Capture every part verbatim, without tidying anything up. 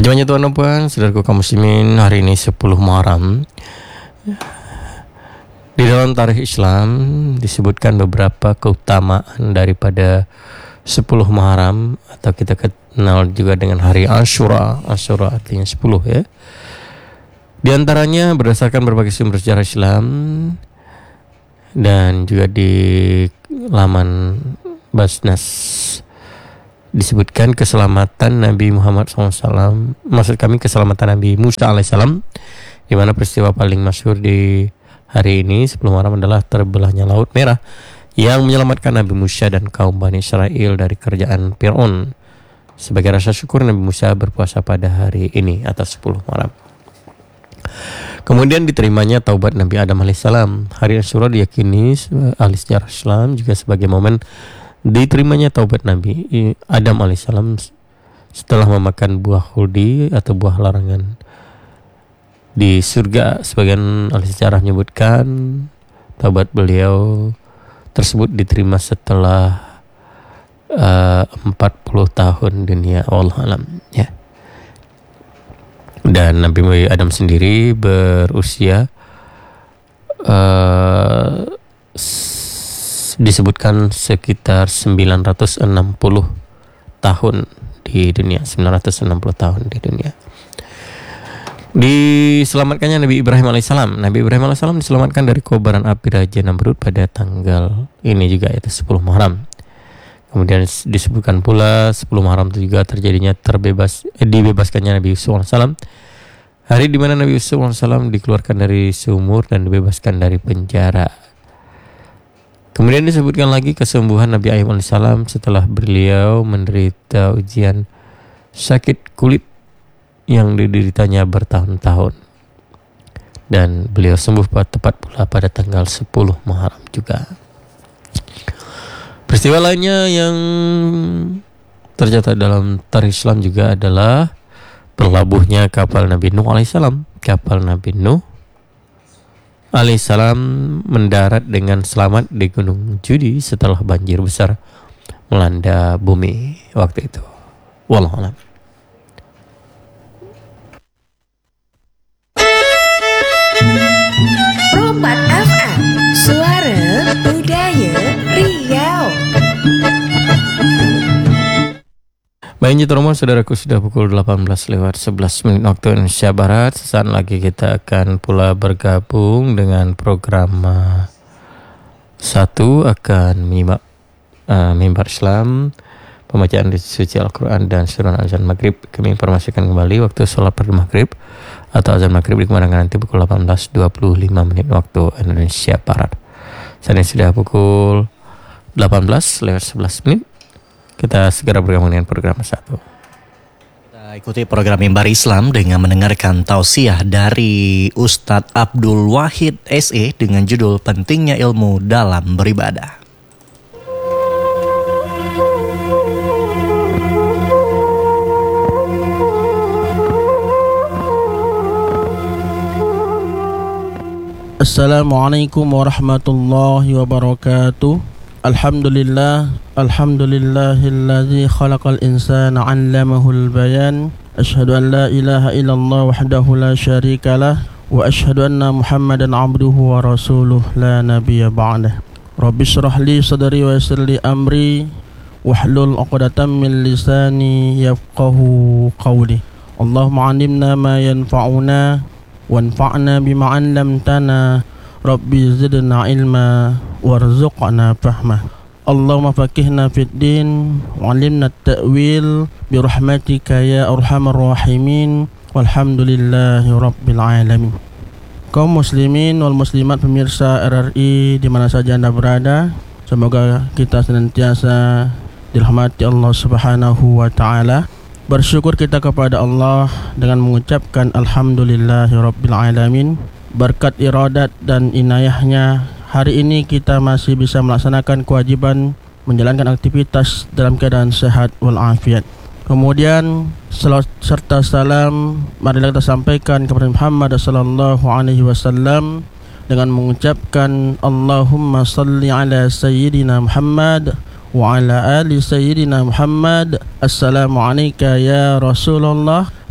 Hajamnya Tuhan dan Puan, saudaraku kaum muslimin, hari ini sepuluh Muharram. Di dalam tarikh Islam disebutkan beberapa keutamaan daripada sepuluh Muharram, atau kita kenal juga dengan hari Ashura. Ashura artinya sepuluh ya. Di antaranya berdasarkan berbagai sumber sejarah Islam dan juga di laman Basnas disebutkan keselamatan Nabi Muhammad shallallahu alaihi wasallam, maksud kami keselamatan Nabi Musa alaihissalam, di mana peristiwa paling masyhur di hari ini sepuluh Muharram adalah terbelahnya Laut Merah yang menyelamatkan Nabi Musa dan kaum Bani Israel dari kerajaan Fir'aun. Sebagai rasa syukur, Nabi Musa berpuasa pada hari ini atas sepuluh Muharram. Kemudian diterimanya taubat Nabi Adam alaihissalam. Hari Ashura diyakini ahli sejarah Islam juga sebagai momen diterimanya taubat Nabi Adam alaihissalam setelah memakan buah khuldi atau buah larangan di surga. Sebagian ahli sejarah menyebutkan taubat beliau tersebut diterima setelah uh, empat puluh tahun dunia, wallahu alam ya. Dan Nabi Adam sendiri berusia uh, disebutkan sekitar sembilan ratus enam puluh tahun di dunia, sembilan ratus enam puluh tahun di dunia. Diselamatkannya Nabi Ibrahim alaihissalam. Nabi Ibrahim alaihissalam diselamatkan dari kobaran api Raja Namrud pada tanggal ini juga, yaitu sepuluh Muharram. Kemudian disebutkan pula sepuluh Muharram itu juga terjadinya terbebas eh, dibebaskannya Nabi Yusuf alaihissalam. Hari di mana Nabi Yusuf alaihissalam dikeluarkan dari sumur dan dibebaskan dari penjara. Kemudian disebutkan lagi kesembuhan Nabi Ayub alaihissalam setelah beliau menderita ujian sakit kulit yang dideritanya bertahun-tahun, dan beliau sembuh tepat pula pada tanggal sepuluh Muharram juga. Peristiwa lainnya yang tercatat dalam tarikh Islam juga adalah berlabuhnya kapal Nabi Nuh alaihissalam. Kapal Nabi Nuh alaihissalam mendarat dengan selamat di Gunung Judi setelah banjir besar melanda bumi waktu itu. Wallahu a'lam. Rompat F M, suara budaya Riau. Baik, Romo, saudaraku, sudah pukul delapan belas lewat sebelas menit waktu Indonesia Barat. Sesaat lagi kita akan pula bergabung dengan program uh, satu akan menyimak uh, Mimbar Islam, pembacaan suci Al-Quran dan surah azan maghrib. Kami informasikan kembali waktu sholat pada maghrib atau azan maghrib dikemanakan nanti pukul delapan belas dua puluh lima menit waktu Indonesia Barat. Saat ini sudah pukul delapan belas lewat sebelas menit. Kita segera bergabung dengan program satu. Kita ikuti program Mimbar Islam dengan mendengarkan tausiah dari Ustadz Abdul Wahid S E dengan judul Pentingnya Ilmu dalam Beribadah. Assalamualaikum warahmatullahi wabarakatuh. Alhamdulillah, alhamdulillahilladzi khalaqal insana 'allamahul bayan. Asyhadu an la ilaha illallah wahdahu la syarikalah wa asyhadu anna Muhammadan 'abduhu wa rasuluh la nabiyya ba'dah. Rabbi shrah li sadri wa yassir li amri wahlul 'uqdatam min lisani yafqahu qawli. Allahumma 'allimna ma yanfa'una wanfa'na bima 'allamtana. Rabbi zidna ilma warzuqna fahma. Allahumma faqihna fid din wa'allimna at-ta'wil birahmatika ya arhamar rahimin. Walhamdulillahi rabbil alamin. Kaum muslimin wal muslimat pemirsa R R I di mana saja Anda berada, semoga kita senantiasa dirahmati Allah Subhanahu wa taala. Bersyukur kita kepada Allah dengan mengucapkan alhamdulillahi rabbil alamin. Berkat iradat dan inayahnya, hari ini kita masih bisa melaksanakan kewajiban menjalankan aktivitas dalam keadaan sehat walafiat. Kemudian salawat serta salam marilah kita sampaikan kepada Muhammad sallallahu alaihi wasallam dengan mengucapkan Allahumma salli ala sayyidina Muhammad wa ala ali sayyidina Muhammad. Assalamu alayka ya Rasulullah.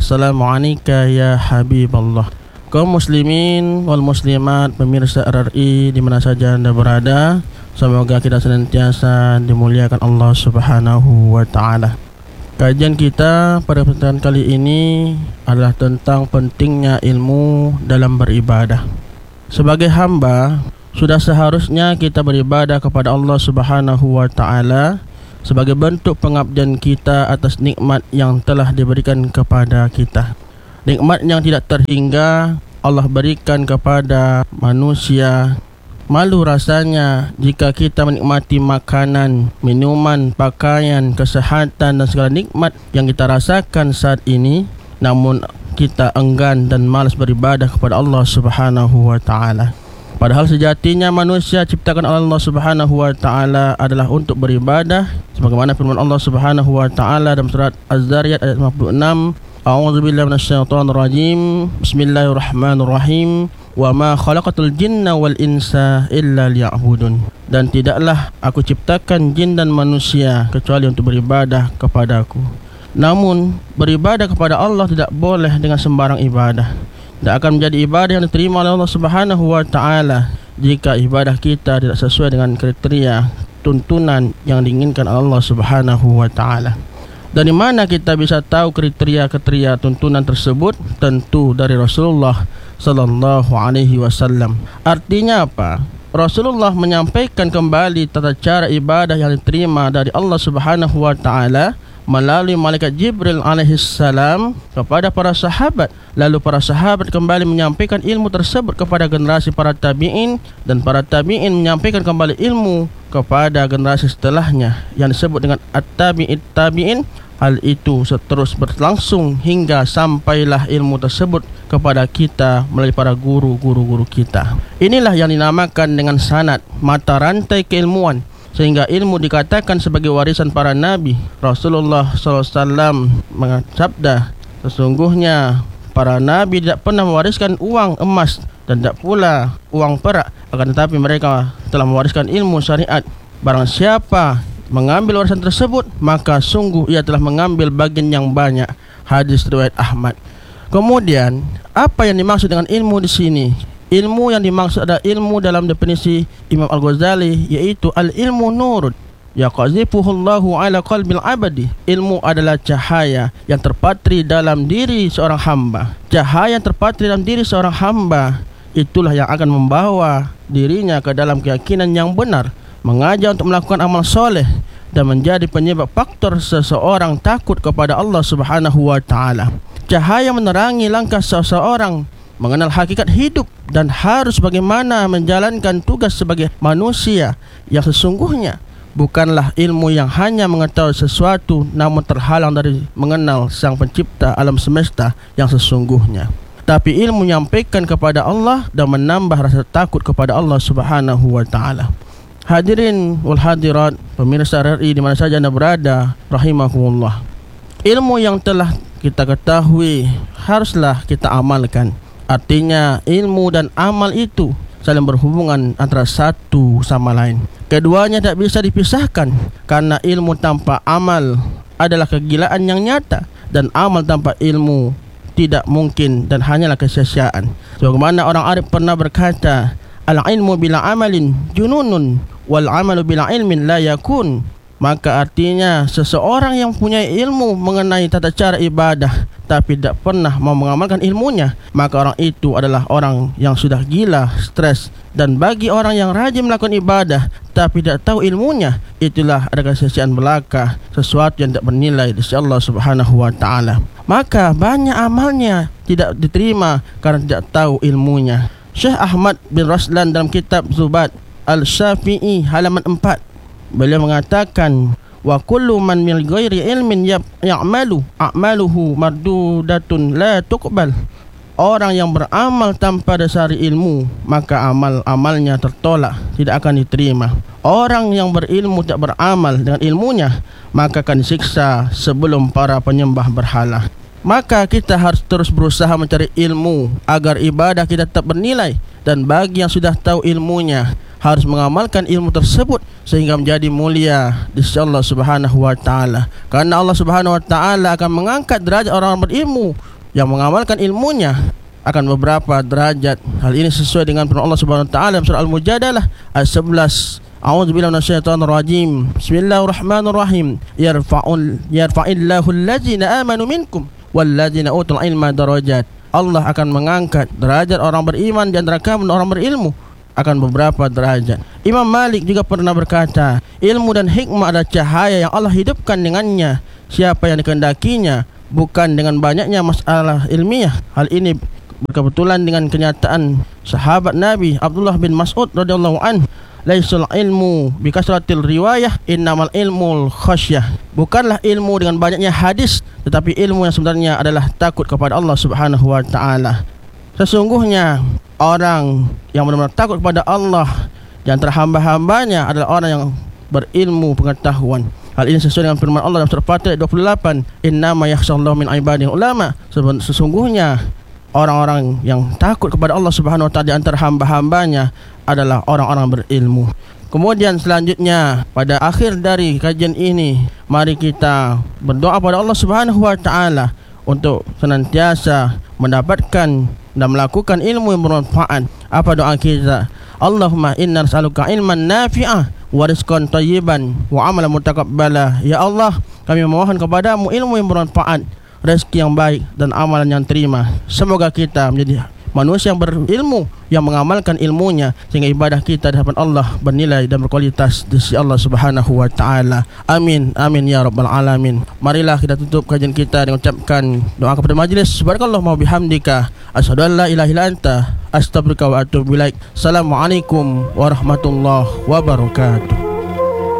Assalamualaikum ya Habiballah. Kaum muslimin wal muslimat, pemirsa R R I di mana saja Anda berada, semoga kita senantiasa dimuliakan Allah Subhanahu wa taala. Kajian kita pada pertemuan kali ini adalah tentang pentingnya ilmu dalam beribadah. Sebagai hamba, sudah seharusnya kita beribadah kepada Allah Subhanahu wa taala sebagai bentuk pengabdian kita atas nikmat yang telah diberikan kepada kita. Nikmat yang tidak terhingga Allah berikan kepada manusia. Malu rasanya jika kita menikmati makanan, minuman, pakaian, kesehatan dan segala nikmat yang kita rasakan saat ini, namun kita enggan dan malas beribadah kepada Allah Subhanahu wa taala. Padahal sejatinya manusia ciptakan oleh Allah Subhanahu wa taala adalah untuk beribadah, sebagaimana firman Allah Subhanahu wa taala dalam surat Az-Zariyat ayat lima puluh enam, A'udzubillahi minasyaitonir rajim. Bismillahirrahmanirrahim. Wa ma khalaqatul jinna wal insa illa liya'budun. Dan tidaklah aku ciptakan jin dan manusia kecuali untuk beribadah kepadaku. Namun beribadah kepada Allah tidak boleh dengan sembarang ibadah. Tidak akan menjadi ibadah yang diterima oleh Allah Subhanahu wa taala jika ibadah kita tidak sesuai dengan kriteria tuntunan yang diinginkan Allah Subhanahu wa taala. Dari mana kita bisa tahu kriteria-kriteria tuntunan tersebut? Tentu dari Rasulullah sallallahu alaihi wasallam. Artinya apa? Rasulullah menyampaikan kembali tata cara ibadah yang diterima dari Allah Subhanahu wa taala melalui malaikat Jibril alaihissalam kepada para sahabat. Lalu para sahabat kembali menyampaikan ilmu tersebut kepada generasi para tabi'in, dan para tabi'in menyampaikan kembali ilmu kepada generasi setelahnya yang disebut dengan at-tabi'it tabi'in. Hal itu terus berlangsung hingga sampailah ilmu tersebut kepada kita melalui para guru-guru-guru kita. Inilah yang dinamakan dengan sanad, mata rantai keilmuan, sehingga ilmu dikatakan sebagai warisan para nabi. Rasulullah sallallahu alaihi wasallam bersabda, sesungguhnya para nabi tidak pernah mewariskan uang emas dan tidak pula uang perak, akan tetapi mereka telah mewariskan ilmu syariat. Barang siapa mengambil warisan tersebut, maka sungguh ia telah mengambil bagian yang banyak. Hadis riwayat Ahmad. Kemudian, apa yang dimaksud dengan ilmu di sini? Ilmu yang dimaksud adalah ilmu dalam definisi Imam Al-Ghazali, yaitu al-ilmu nurun yaqazifuhullahu ala qalbil abadi. Ilmu adalah cahaya yang terpatri dalam diri seorang hamba. Cahaya yang terpatri dalam diri seorang hamba, itulah yang akan membawa dirinya ke dalam keyakinan yang benar, mengajak untuk melakukan amal soleh, dan menjadi penyebab faktor seseorang takut kepada Allah Subhanahu wa taala. Cahaya menerangi langkah seseorang mengenal hakikat hidup dan harus bagaimana menjalankan tugas sebagai manusia yang sesungguhnya. Bukanlah ilmu yang hanya mengetahui sesuatu namun terhalang dari mengenal Sang Pencipta alam semesta yang sesungguhnya. Tapi ilmu menyampaikan kepada Allah dan menambah rasa takut kepada Allah Subhanahu wa taala. Hadirin wal hadirat, pemirsa R R I di mana saja Anda berada, rahimakumullah. Ilmu yang telah kita ketahui haruslah kita amalkan. Artinya ilmu dan amal itu saling berhubungan antara satu sama lain. Keduanya tak bisa dipisahkan, karena ilmu tanpa amal adalah kegilaan yang nyata, dan amal tanpa ilmu tidak mungkin dan hanyalah kesia-siaan. Sebagaimana orang Arab pernah berkata, al-ilmu bila amalin jununun wal amalu bila ilmin la yakun. Maka artinya seseorang yang punya ilmu mengenai tata cara ibadah tapi tidak pernah mau mengamalkan ilmunya, maka orang itu adalah orang yang sudah gila, stres. Dan bagi orang yang rajin melakukan ibadah tapi tidak tahu ilmunya, itulah ada kesia-siaan belaka, sesuatu yang tidak bernilai di sisi Allah Subhanahu wa taala. Maka banyak amalnya tidak diterima karena tidak tahu ilmunya. Syekh Ahmad bin Raslan dalam kitab Zubat Al-Syafi'i halaman empat, beliau mengatakan, wa kullu man min ghairi ilmin ya'malu a'maluhu mardudatun la tuqbal. Orang yang beramal tanpa dasari ilmu, maka amal-amalnya tertolak, tidak akan diterima. Orang yang berilmu tak beramal dengan ilmunya, maka akan disiksa sebelum para penyembah berhala. Maka kita harus terus berusaha mencari ilmu agar ibadah kita tetap bernilai. Dan bagi yang sudah tahu ilmunya, harus mengamalkan ilmu tersebut sehingga menjadi mulia di sisi Allah Subhanahu wa taala. Karena Allah Subhanahu wa taala akan mengangkat derajat orang berilmu yang mengamalkan ilmunya akan beberapa derajat. Hal ini sesuai dengan firman Allah Subhanahu wa taala dalam surah Al-Mujadalah ayat sebelas. A'udzubillahi minasyaitonir rajim. Bismillahirrahmanirrahim. Yarfa'ul yarfa'illahu allazina amanu minkum wallazina utul ilma darajat. Allah akan mengangkat derajat orang beriman di antara kamu dan orang berilmu akan beberapa derajat. Imam Malik juga pernah berkata, ilmu dan hikmah adalah cahaya yang Allah hidupkan dengannya siapa yang dikehendakinya, bukan dengan banyaknya masalah ilmiah. Hal ini berkebetulan dengan kenyataan sahabat Nabi Abdullah bin Mas'ud radhiyallahu anhu, laisul ilmu bikasratil riwayah innamal ilmul khasyah. Bukanlah ilmu dengan banyaknya hadis, tetapi ilmu yang sebenarnya adalah takut kepada Allah Subhanahu wa taala. Sesungguhnya orang yang benar-benar takut kepada Allah di antara hamba-hambanya adalah orang yang berilmu pengetahuan. Hal ini sesuai dengan firman Allah dalam surah Fatir dua puluh delapan, innama yakhshallahu min ibadihi ulama. Sesungguhnya orang-orang yang takut kepada Allah Subhanahu wa taala di antara hamba-hambanya adalah orang-orang berilmu. Kemudian selanjutnya pada akhir dari kajian ini, mari kita berdoa kepada Allah Subhanahu wa taala untuk senantiasa mendapatkan dan melakukan ilmu yang bermanfaat. Apa doa kita? Allahumma inna nas'aluka ilman nafi'ah wa rizqan thayyiban wa amalan mutaqabbala. Ya Allah, kami memohon kepadamu ilmu yang bermanfaat, rezeki yang baik dan amalan yang terima. Semoga kita menjadi manusia yang berilmu, yang mengamalkan ilmunya, sehingga ibadah kita di hadapan Allah bernilai dan berkualitas di sisi Allah Subhanahu wa taala. Amin amin ya rabbal alamin. Marilah kita tutup kajian kita dengan ucapkan doa kepada majlis. Subhanallah wa bihamdika asyhadu an la ilaha illa anta astaghfiruka wa atubu ilaik. Assalamualaikum warahmatullahi wabarakatuh.